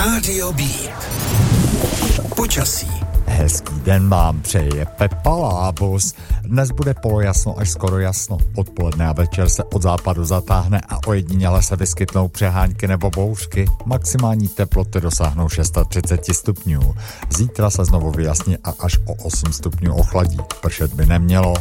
Rádio Beat. Počasí. Hezký den vám přeje Pepa Lábus. Dnes bude polojasno až skoro jasno. Odpoledne a večer se od západu zatáhne a ojediněle se vyskytnou přehánky nebo bouřky. Maximální teploty dosáhnou 630 stupňů. Zítra se znovu vyjasní a až o 8 stupňů ochladí. Pršet by nemělo.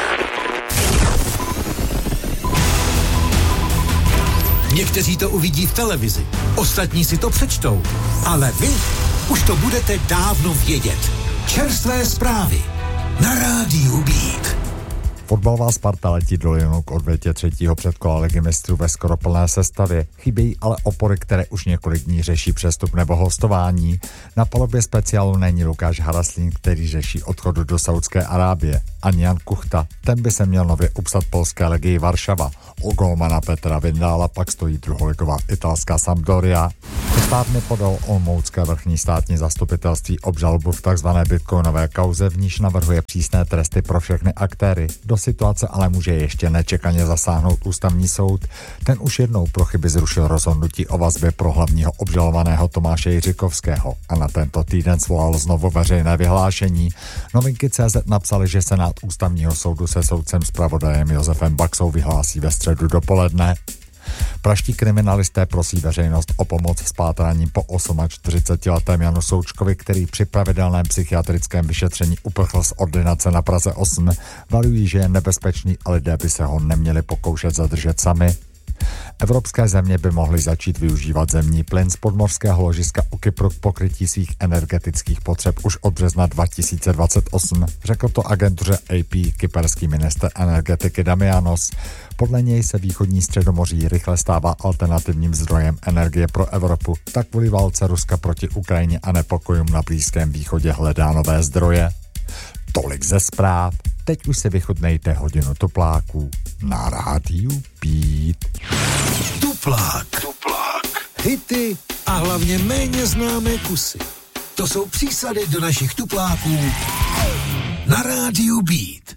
Někteří to uvidí v televizi, ostatní si to přečtou, ale vy už to budete dávno vědět. Čerstvé zprávy na Rádiu Beat. Fotbalová Sparta letí do Lyonu k odvětě třetího předkola Ligy mistrů ve skoro plné sestavě. Chybějí ale opory, které už několik dní řeší přestup nebo hostování. Na palubě speciálu není Lukáš Haraslín, který řeší odchodu do Saudské Arábie. Ani Jan Kuchta, ten by se měl nově upsat polské Legii Varšava. U golmana Petra Vindála pak stojí druholigová italská Sampdoria. Před podal olomoucké vrchní státní zastupitelství obžalobu v takzvané bitcoinové kauze, v níž navrhuje přísné tresty pro všechny aktéry. Do situace ale může ještě nečekaně zasáhnout ústavní soud. Ten už jednou pro chyby zrušil rozhodnutí o vazbě pro hlavního obžalovaného Tomáše Jiřikovského a na tento týden svolal znovu veřejné vyhlášení. Novinky.cz napsali, že Senát ústavního soudu se soudcem zpravodajem Josefem Baxou vyhlásí ve středu dopoledne. Praští kriminalisté prosí veřejnost o pomoc s pátráním po 48letém Janu Součkovi, který při pravidelném psychiatrickém vyšetření uprchl z ordinace na Praze 8. Varují, že je nebezpečný a lidé by se ho neměli pokoušet zadržet sami. Evropské země by mohly začít využívat zemní plyn z podmořského ložiska u Kypru k pokrytí svých energetických potřeb už od března 2028, řekl to agentuře AP kyperský ministr energetiky Damianos. Podle něj se východní středomoří rychle stává alternativním zdrojem energie pro Evropu, tak kvůli válce Ruska proti Ukrajině a nepokojům na Blízkém východě hledá nové zdroje. Tolik ze zpráv. Teď už si vychutnejte hodinu tupláků na Rádiu Beat. Tuplák. Hity a hlavně méně známé kusy. To jsou přísady do našich tupláků na Rádiu Beat.